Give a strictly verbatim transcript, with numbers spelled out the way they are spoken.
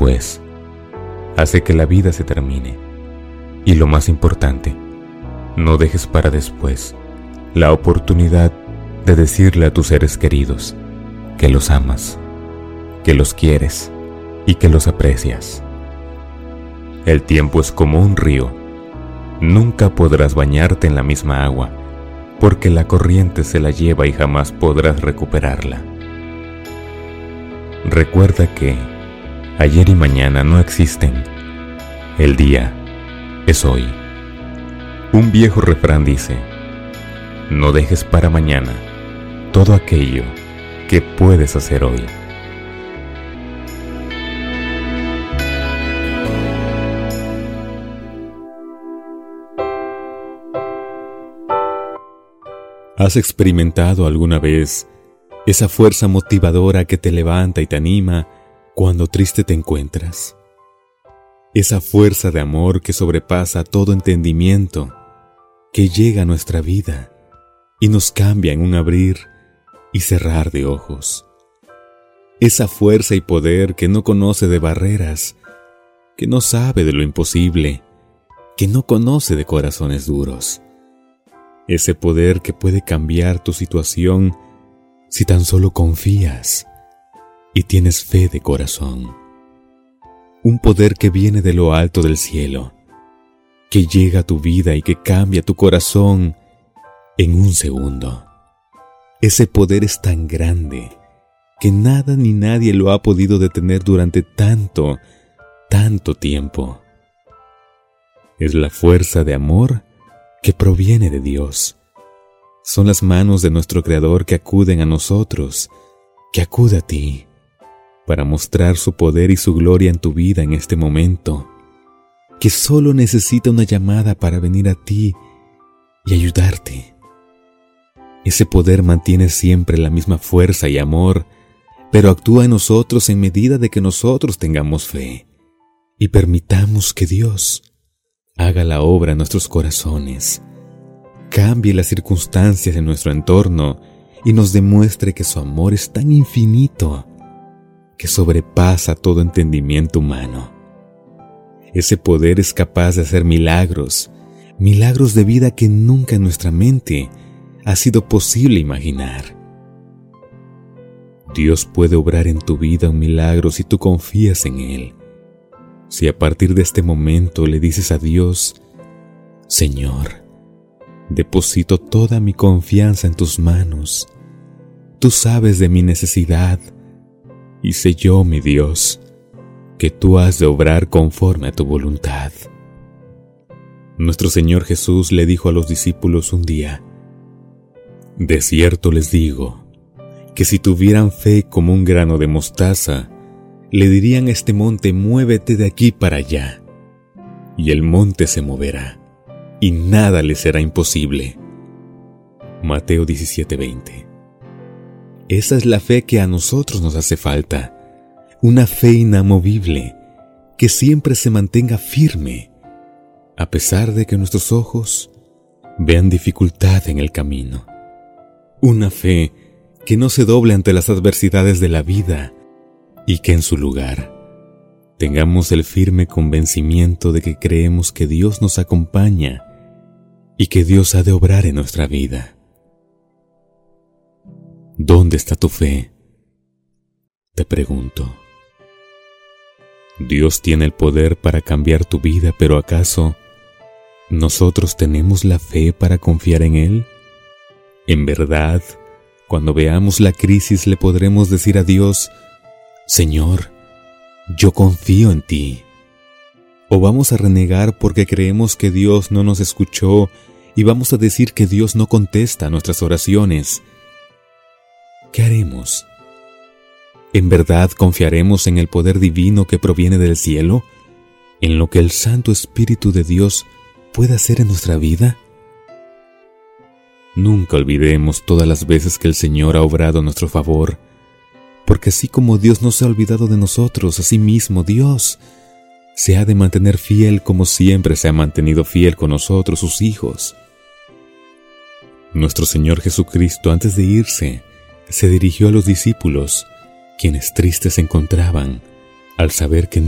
después hace que la vida se termine. Y lo más importante, no dejes para después la oportunidad de decirle a tus seres queridos que los amas, que los quieres y que los aprecias. El tiempo es como un río. Nunca podrás bañarte en la misma agua, porque la corriente se la lleva y jamás podrás recuperarla. Recuerda que ayer y mañana no existen. El día es hoy. Un viejo refrán dice: no dejes para mañana todo aquello que puedes hacer hoy. ¿Has experimentado alguna vez esa fuerza motivadora que te levanta y te anima cuando triste te encuentras? Esa fuerza de amor que sobrepasa todo entendimiento, que llega a nuestra vida y nos cambia en un abrir y cerrar de ojos. Esa fuerza y poder que no conoce de barreras, que no sabe de lo imposible, que no conoce de corazones duros. Ese poder que puede cambiar tu situación si tan solo confías y tienes fe de corazón. Un poder que viene de lo alto del cielo, que llega a tu vida y que cambia tu corazón en un segundo. Ese poder es tan grande que nada ni nadie lo ha podido detener durante tanto, tanto tiempo. Es la fuerza de amor que proviene de Dios. Son las manos de nuestro Creador que acuden a nosotros, que acude a ti, para mostrar su poder y su gloria en tu vida en este momento, que solo necesita una llamada para venir a ti y ayudarte. Ese poder mantiene siempre la misma fuerza y amor, pero actúa en nosotros en medida de que nosotros tengamos fe y permitamos que Dios haga la obra en nuestros corazones, cambie las circunstancias de nuestro entorno y nos demuestre que su amor es tan infinito que sobrepasa todo entendimiento humano. Ese poder es capaz de hacer milagros, milagros de vida que nunca en nuestra mente ha sido posible imaginar. Dios puede obrar en tu vida un milagro si tú confías en Él. Si a partir de este momento le dices a Dios: Señor, deposito toda mi confianza en tus manos. Tú sabes de mi necesidad, y sé yo, mi Dios, que tú has de obrar conforme a tu voluntad. Nuestro Señor Jesús le dijo a los discípulos un día: de cierto les digo, que si tuvieran fe como un grano de mostaza, le dirían a este monte: muévete de aquí para allá, y el monte se moverá, y nada le será imposible. Mateo diecisiete veinte. Esa es la fe que a nosotros nos hace falta, una fe inamovible, que siempre se mantenga firme, a pesar de que nuestros ojos vean dificultad en el camino. Una fe que no se doble ante las adversidades de la vida, y que en su lugar tengamos el firme convencimiento de que creemos que Dios nos acompaña y que Dios ha de obrar en nuestra vida. ¿Dónde está tu fe?, te pregunto. Dios tiene el poder para cambiar tu vida, pero ¿acaso nosotros tenemos la fe para confiar en Él? En verdad, cuando veamos la crisis le podremos decir a Dios: Señor, yo confío en ti. ¿O vamos a renegar porque creemos que Dios no nos escuchó y vamos a decir que Dios no contesta nuestras oraciones? ¿Qué haremos? ¿En verdad confiaremos en el poder divino que proviene del cielo? ¿En lo que el Santo Espíritu de Dios puede hacer en nuestra vida? Nunca olvidemos todas las veces que el Señor ha obrado a nuestro favor, porque así como Dios no se ha olvidado de nosotros, así mismo Dios se ha de mantener fiel como siempre se ha mantenido fiel con nosotros, sus hijos. Nuestro Señor Jesucristo, antes de irse, se dirigió a los discípulos, quienes tristes se encontraban al saber que